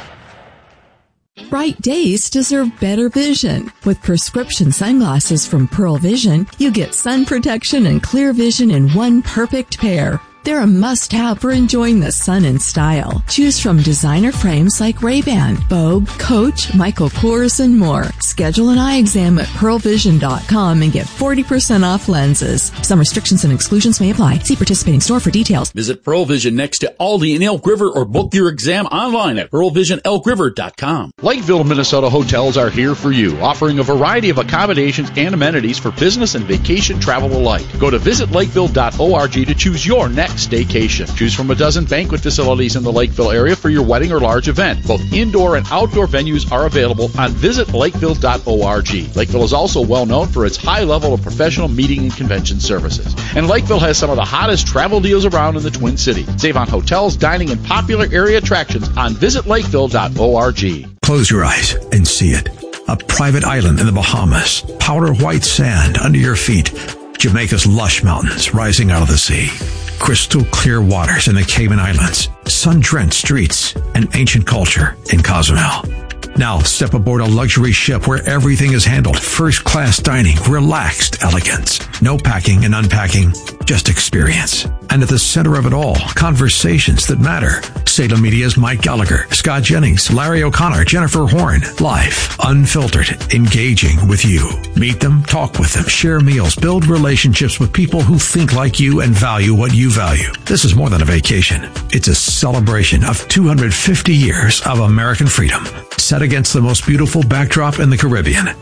Bright days deserve better vision. With prescription sunglasses from Pearl Vision, you get sun protection and clear vision in one perfect pair. They're a must-have for enjoying the sun in style. Choose from designer frames like Ray-Ban, Vogue, Coach, Michael Kors, and more. Schedule an eye exam at pearlvision.com and get 40% off lenses. Some restrictions and exclusions may apply. See participating store for details. Visit Pearl Vision next to Aldi in Elk River or book your exam online at pearlvisionelkriver.com. Lakeville, Minnesota hotels are here for you, offering a variety of accommodations and amenities for business and vacation travel alike. Go to visitlakeville.org to choose your next staycation. Choose from a dozen banquet facilities in the Lakeville area for your wedding or large event. Both indoor and outdoor venues are available on visitlakeville.org. Lakeville is also well known for its high level of professional meeting and convention services. And Lakeville has some of the hottest travel deals around in the Twin Cities. Save on hotels, dining, and popular area attractions on visitlakeville.org. Close your eyes and see it. A private island in the Bahamas. Powder white sand under your feet. Jamaica's lush mountains rising out of the sea. Crystal clear waters in the Cayman Islands. Sun-drenched streets and ancient culture in Cozumel. Now step aboard a luxury ship where everything is handled. First-class dining, relaxed elegance. No packing and unpacking, just experience. And at the center of it all, conversations that matter. Salem Media's Mike Gallagher, Scott Jennings, Larry O'Connor, Jennifer Horn. Live, unfiltered, engaging with you. Meet them, talk with them, share meals, build relationships with people who think like you and value what you value. This is more than a vacation. It's a celebration of 250 years of American freedom, set against the most beautiful backdrop in the Caribbean.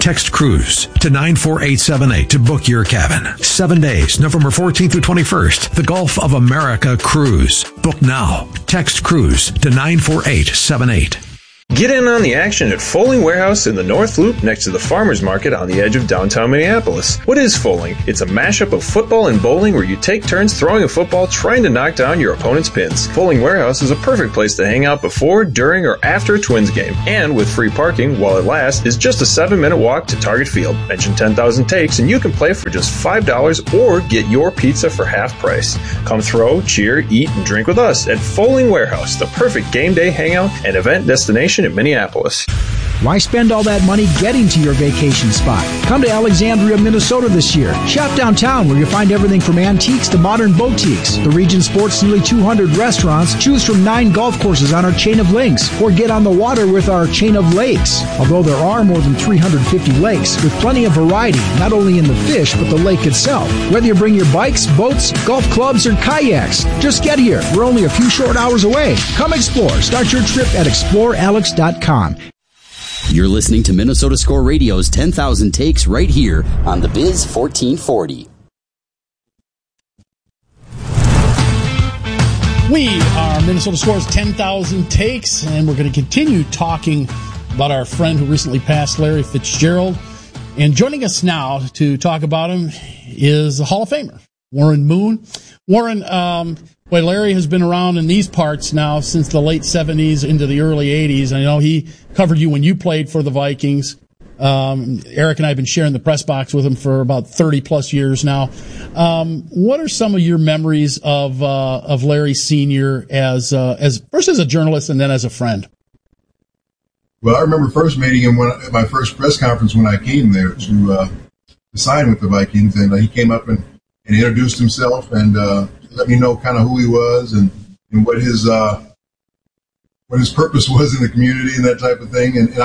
Text Cruise to 94878 to book your cabin. 7 days, November 14th through 21st. The Gulf of America Cruise. Book now. Text Cruise to 94878. Get in on the action at Foaling Warehouse in the North Loop next to the Farmers Market on the edge of downtown Minneapolis. What is Foaling? It's a mashup of football and bowling where you take turns throwing a football trying to knock down your opponent's pins. Foaling Warehouse is a perfect place to hang out before, during, or after a Twins game. And with free parking, while it lasts, is just a 7-minute walk to Target Field. Mention 10,000 takes and you can play for just $5 or get your pizza for half price. Come throw, cheer, eat, and drink with us at Foaling Warehouse, the perfect game day hangout and event destination in Minneapolis. Why spend all that money getting to your vacation spot? Come to Alexandria, Minnesota this year. Shop downtown where you'll find everything from antiques to modern boutiques. The region sports nearly 200 restaurants. Choose from 9 golf courses on our chain of links or get on the water with our chain of lakes. Although there are more than 350 lakes with plenty of variety, not only in the fish but the lake itself. Whether you bring your bikes, boats, golf clubs, or kayaks, just get here. We're only a few short hours away. Come explore. Start your trip at explorealex.com. You're listening to Minnesota Score Radio's 10,000 Takes right here on the Biz 1440. We are Minnesota Score's 10,000 Takes, and we're going to continue talking about our friend who recently passed, Larry Fitzgerald. And joining us now to talk about him is the Hall of Famer, Warren Moon. Warren, Larry has been around in these parts now since the late 70s into the early 80s. I know he covered you when you played for the Vikings. Eric and I have been sharing the press box with him for about 30-plus years now. What are some of your memories of Larry Sr. as first as a journalist and then as a friend? Well, I remember first meeting him at my first press conference when I came there to sign with the Vikings, and he came up and introduced himself and let me know kind of who he was and what his purpose was in the community and that type of thing. And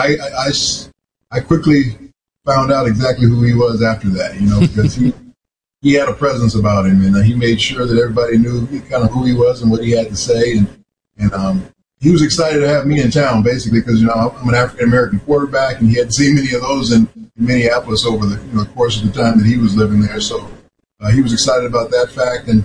I quickly found out exactly who he was after that, because he had a presence about him, and he made sure that everybody knew kind of who he was and what he had to say. And he was excited to have me in town, basically, because I'm an African American quarterback, and he hadn't seen many of those in Minneapolis over the course of the time that he was living there. So he was excited about that fact, and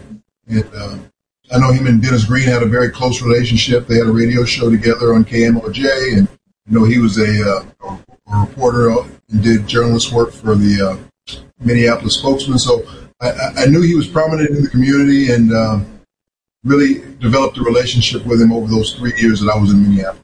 I know him and Dennis Green had a very close relationship. They had a radio show together on KMOJ, and he was a reporter and did journalist work for the Minneapolis Spokesman. So I knew he was prominent in the community, and really developed a relationship with him over those 3 years that I was in Minneapolis.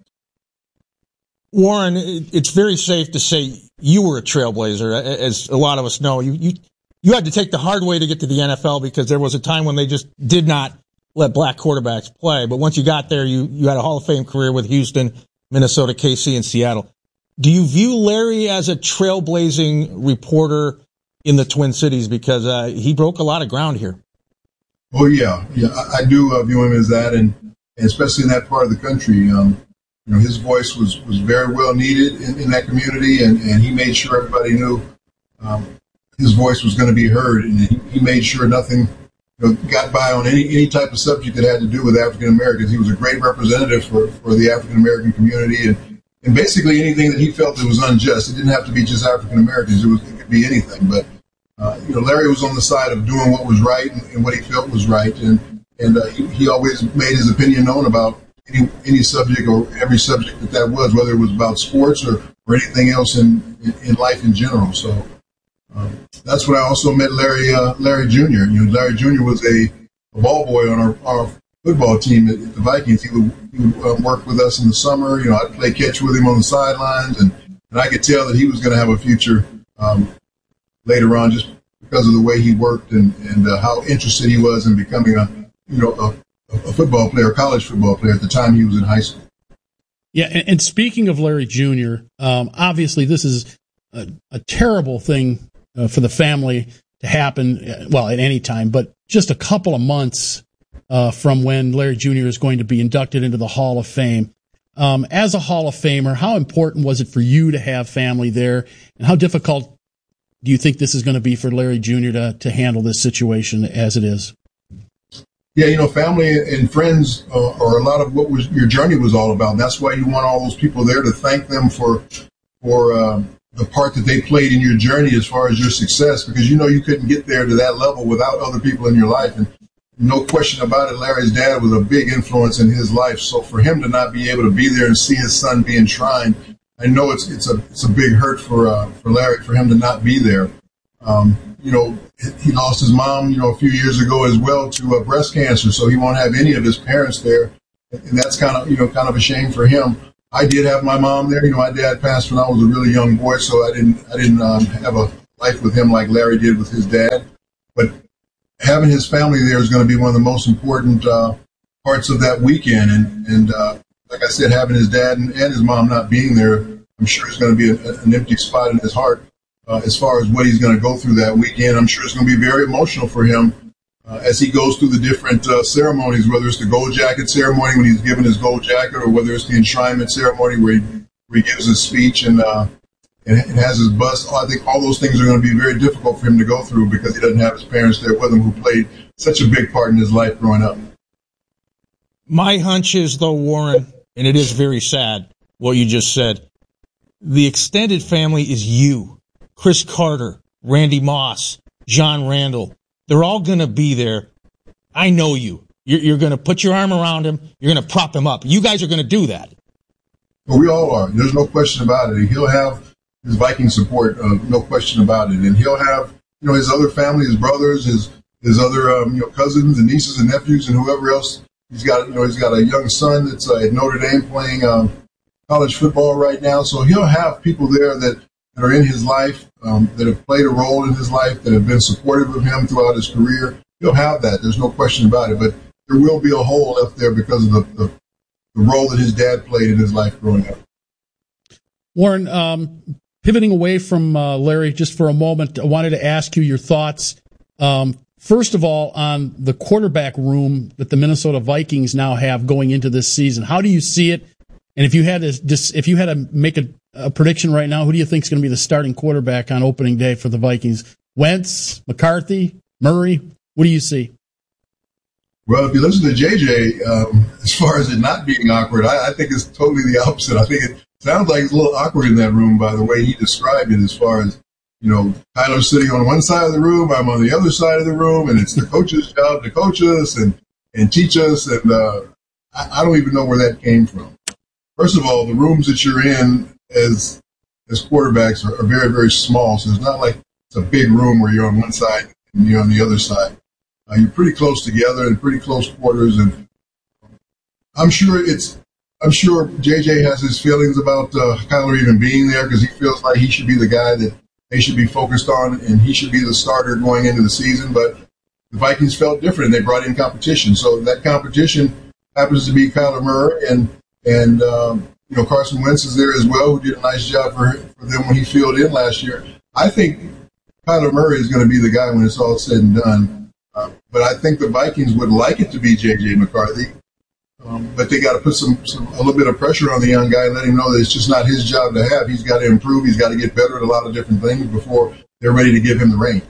Warren, it's very safe to say you were a trailblazer, as a lot of us know. You had to take the hard way to get to the NFL because there was a time when they just did not let black quarterbacks play. But once you got there, you had a Hall of Fame career with Houston, Minnesota, KC, and Seattle. Do you view Larry as a trailblazing reporter in the Twin Cities? Because he broke a lot of ground here. Oh, yeah. I do view him as that, and especially in that part of the country. His voice was very well needed in that community, and he made sure everybody knew his voice was going to be heard, and he made sure nothing got by on any type of subject that had to do with African Americans. He was a great representative for the African American community, and basically anything that he felt that was unjust. It didn't have to be just African Americans; it could be anything. But Larry was on the side of doing what was right and what he felt was right, and he always made his opinion known about any subject or every subject that was, whether it was about sports or anything else in life in general. So. That's when I also met Larry Jr. Larry Jr. was a ball boy on our football team at the Vikings. He would work with us in the summer. I'd play catch with him on the sidelines, and I could tell that he was going to have a future later on, just because of the way he worked and how interested he was in becoming a football player, college football player at the time he was in high school. Yeah, and speaking of Larry Jr., obviously this is a terrible thing for the family to happen, at any time, but just a couple of months from when Larry Jr. is going to be inducted into the Hall of Fame. As a Hall of Famer, how important was it for you to have family there, and how difficult do you think this is going to be for Larry Jr. to handle this situation as it is? Yeah, family and friends are a lot of what your journey was all about. And that's why you want all those people there to thank them for the part that they played in your journey as far as your success, because you know you couldn't get there to that level without other people in your life. And no question about it, Larry's dad was a big influence in his life. So for him to not be able to be there and see his son be enshrined, I know it's a big hurt for Larry, for him to not be there. You know, he lost his mom, a few years ago as well to breast cancer, so he won't have any of his parents there, and that's kind of a shame for him. I did have my mom there. My dad passed when I was a really young boy, so I didn't have a life with him like Larry did with his dad. But having his family there is going to be one of the most important parts of that weekend. And like I said, having his dad and his mom not being there, I'm sure it's going to be an empty spot in his heart as far as what he's going to go through that weekend. I'm sure it's going to be very emotional for him as he goes through the different ceremonies, whether it's the gold jacket ceremony when he's given his gold jacket, or whether it's the enshrinement ceremony where he gives his speech and has his bust. I think all those things are going to be very difficult for him to go through because he doesn't have his parents there with him who played such a big part in his life growing up. My hunch is, though, Warren, and it is very sad what you just said, the extended family is you, Chris Carter, Randy Moss, John Randall. They're all going to be there. I know you. You're going to put your arm around him. You're going to prop him up. You guys are going to do that. Well, we all are. There's no question about it. He'll have his Viking support, no question about it. And he'll have, his other family, his brothers, his other, cousins and nieces and nephews and whoever else. He's got a young son that's at Notre Dame playing college football right now. So he'll have people there that are in his life, that have played a role in his life, that have been supportive of him throughout his career. He'll have that. There's no question about it. But there will be a hole left there because of the role that his dad played in his life growing up. Warren, pivoting away from Larry just for a moment, I wanted to ask you your thoughts. First of all, on the quarterback room that the Minnesota Vikings now have going into this season. How do you see it? And if you had to make a prediction right now, who do you think is going to be the starting quarterback on opening day for the Vikings? Wentz, McCarthy, Murray? What do you see? Well, if you listen to JJ, as far as it not being awkward, I think it's totally the opposite. I think it sounds like it's a little awkward in that room by the way he described it, as far as, Tyler's sitting on one side of the room, I'm on the other side of the room, and it's the coach's job to coach us and teach us. And I don't even know where that came from. First of all, the rooms that you're in as quarterbacks are very, very small. So it's not like it's a big room where you're on one side and you're on the other side. You're pretty close together in pretty close quarters. And I'm sure JJ has his feelings about Kyler even being there, because he feels like he should be the guy that they should be focused on, and he should be the starter going into the season. But the Vikings felt different, and they brought in competition. So that competition happens to be Kyler Murray, and Carson Wentz is there as well, who did a nice job for them when he filled in last year. I think Kyler Murray is going to be the guy when it's all said and done. But I think the Vikings would like it to be J.J. McCarthy. But they got to put a little bit of pressure on the young guy and let him know that it's just not his job to have. He's got to improve. He's got to get better at a lot of different things before they're ready to give him the reins.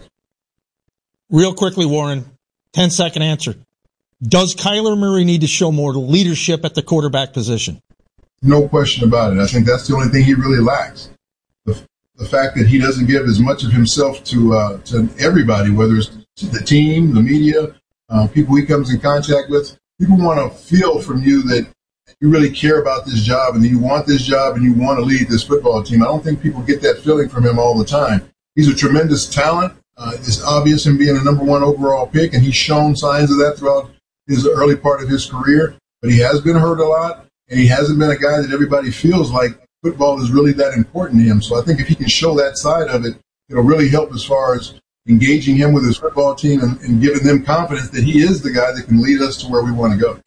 Real quickly, Warren, 10-second answer. Does Kyler Murray need to show more leadership at the quarterback position? No question about it. I think that's the only thing he really lacks. The fact that he doesn't give as much of himself to everybody, whether it's the team, the media, people he comes in contact with. People want to feel from you that you really care about this job and that you want this job and you want to lead this football team. I don't think people get that feeling from him all the time. He's a tremendous talent. It's obvious him being a number one overall pick, and he's shown signs of that throughout his early part of his career. But he has been hurt a lot, and he hasn't been a guy that everybody feels like football is really that important to him. So I think if he can show that side of it, it'll really help as far as engaging him with his football team and giving them confidence that he is the guy that can lead us to where we want to go.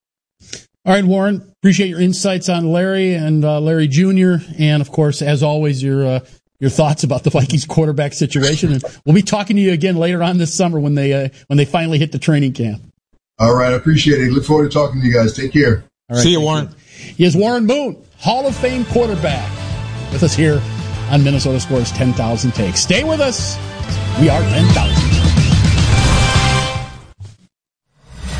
All right, Warren, appreciate your insights on Larry and Larry Jr. And, of course, as always, your thoughts about the Vikings quarterback situation. And we'll be talking to you again later on this summer when they finally hit the training camp. All right, I appreciate it. Look forward to talking to you guys. Take care. All right, see you, Warren. He is Warren Moon, Hall of Fame quarterback, with us here on Minnesota Score's 10,000 Takes. Stay with us. We are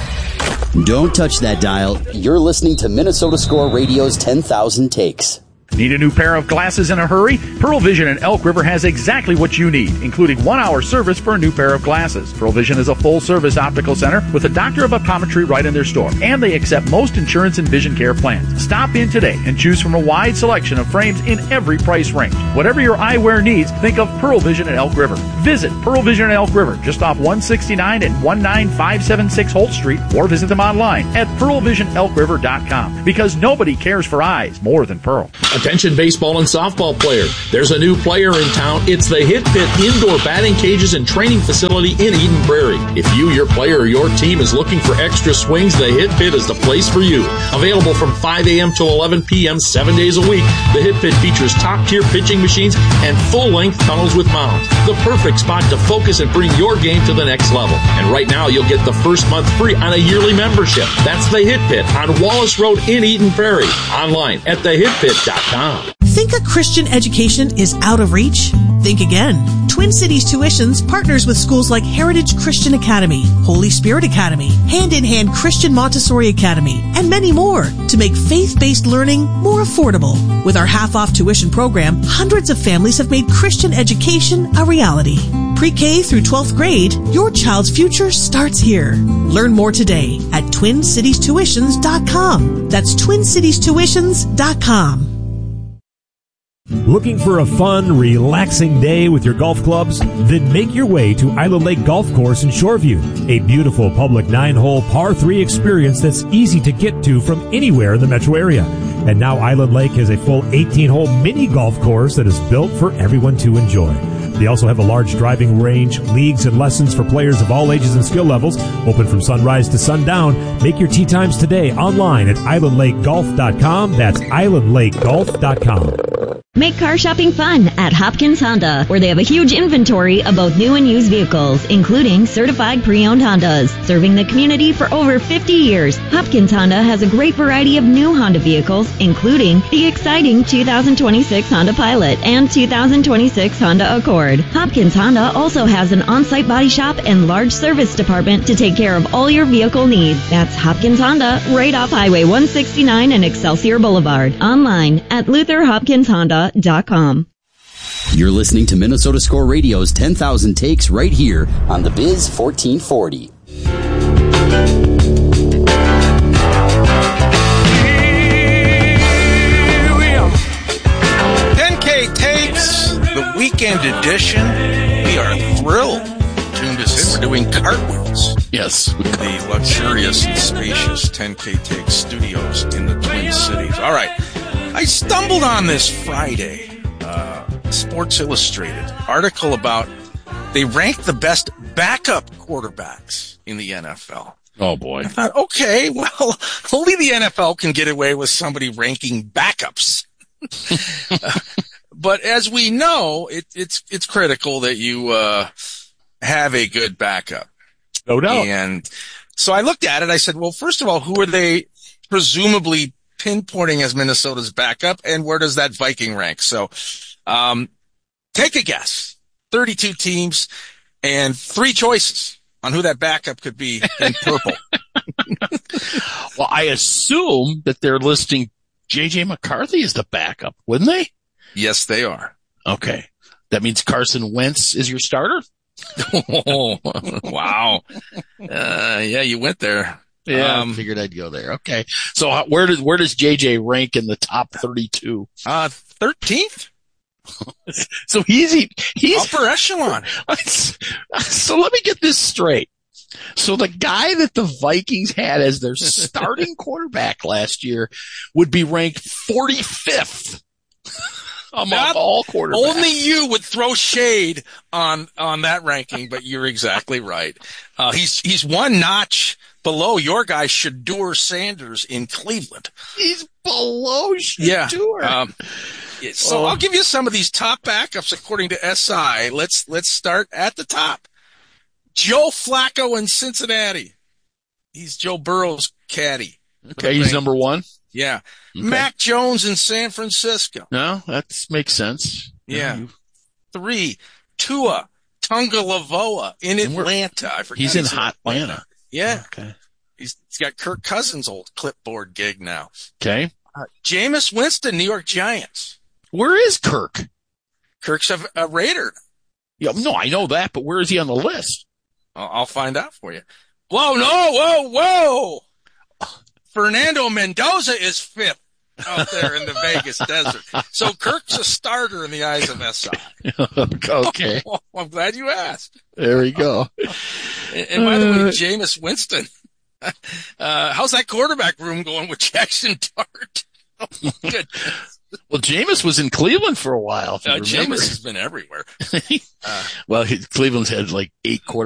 10,000. Don't touch that dial. You're listening to Minnesota Score Radio's 10,000 Takes. Need a new pair of glasses in a hurry? Pearl Vision in Elk River has exactly what you need, including 1-hour service for a new pair of glasses. Pearl Vision is a full-service optical center with a doctor of optometry right in their store, and they accept most insurance and vision care plans. Stop in today and choose from a wide selection of frames in every price range. Whatever your eyewear needs, think of Pearl Vision in Elk River. Visit Pearl Vision in Elk River, just off 169 and 19576 Holt Street, or visit them online at pearlvisionelkriver.com, because nobody cares for eyes more than Pearl. Attention baseball and softball player. There's a new player in town. It's the Hit Pit Indoor Batting Cages and Training Facility in Eden Prairie. If you, your player, or your team is looking for extra swings, the Hit Pit is the place for you. Available from 5 a.m. to 11 p.m. 7 days a week, the Hit Pit features top-tier pitching machines and full-length tunnels with mounds. The perfect spot to focus and bring your game to the next level. And right now, you'll get the first month free on a yearly membership. That's the Hit Pit on Wallace Road in Eden Prairie. Online at thehitpit.com. Think a Christian education is out of reach? Think again. Twin Cities Tuitions partners with schools like Heritage Christian Academy, Holy Spirit Academy, Hand in Hand Christian Montessori Academy, and many more to make faith-based learning more affordable. With our half-off tuition program, hundreds of families have made Christian education a reality. Pre-K through 12th grade, your child's future starts here. Learn more today at TwinCitiesTuitions.com. That's TwinCitiesTuitions.com. Looking for a fun, relaxing day with your golf clubs? Then make your way to Island Lake Golf Course in Shoreview, a beautiful public 9-hole par 3 experience that's easy to get to from anywhere in the metro area. And now Island Lake has a full 18-hole mini golf course that is built for everyone to enjoy. They also have a large driving range, leagues, and lessons for players of all ages and skill levels, open from sunrise to sundown. Make your tee times today online at islandlakegolf.com. That's islandlakegolf.com. Make car shopping fun at Hopkins Honda, where they have a huge inventory of both new and used vehicles, including certified pre-owned Hondas. Serving the community for over 50 years, Hopkins Honda has a great variety of new Honda vehicles, including the exciting 2026 Honda Pilot and 2026 Honda Accord. Hopkins Honda also has an on-site body shop and large service department to take care of all your vehicle needs. That's Hopkins Honda, right off Highway 169 and Excelsior Boulevard. Online at LutherHopkinsHonda.com. You're listening to Minnesota Score Radio's 10,000 Takes right here on the Biz 1440. 10K Takes, the weekend edition. We are thrilled you tuned us in. We're doing cartwheels. Yes. The luxurious and spacious 10K Takes studios in the Twin Cities. All right. I stumbled on this Friday, Sports Illustrated article about they ranked the best backup quarterbacks in the NFL. Oh, boy. I thought, okay, well, only the NFL can get away with somebody ranking backups. But as we know, it's critical that you have a good backup. No doubt. And so I looked at it. I said, well, first of all, who are they presumably pinpointing as Minnesota's backup, and where does that Viking rank? So, take a guess. 32 teams and 3 choices on who that backup could be in purple. Well, I assume that they're listing J.J. McCarthy as the backup, wouldn't they? Yes, they are. Okay. That means Carson Wentz is your starter? Oh, wow. Yeah, you went there. Yeah, I figured I'd go there. Okay. So where does JJ rank in the top 32? 13th. So he's upper echelon. So let me get this straight. So the guy that the Vikings had as their starting quarterback last year would be ranked 45th among all quarterbacks. Only you would throw shade on that ranking, but you're exactly right. He's one notch below your guy, Shedeur Sanders in Cleveland. He's below Shedeur. Yeah. So I'll give you some of these top backups according to SI. Let's start at the top. Joe Flacco in Cincinnati. He's Joe Burrow's caddy. Okay, he's number 1. Yeah. Okay. Mac Jones in San Francisco. No, that makes sense. Yeah. 3, Tua Tagovailoa in Atlanta. I forgot he's in hot Atlanta. Yeah. Okay. He's got Kirk Cousins' old clipboard gig now. Okay. Jameis Winston, New York Giants. Where is Kirk? Kirk's a Raider. Yeah, no, I know that, but where is he on the list? I'll find out for you. Whoa. Fernando Mendoza is 5th out there in the Vegas desert. So Kirk's a starter in the eyes of SI. Okay. I'm glad you asked. There we go. And by the way, Jameis Winston, how's that quarterback room going with Jackson Dart? Oh, my goodness. Well, Jameis was in Cleveland for a while. Jameis has been everywhere. Well, Cleveland's had like 8 quarterbacks.